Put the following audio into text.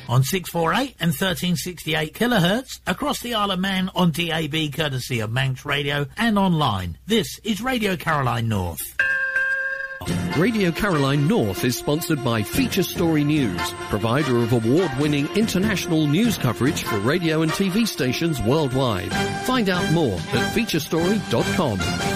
on 648 and 1368 kilohertz across the Isle of Man on DAB courtesy of Manx Radio and online. This is Radio Caroline North. Radio Caroline North is sponsored by Feature Story News, provider of award-winning international news coverage for radio and TV stations worldwide. Find out more at featurestory.com.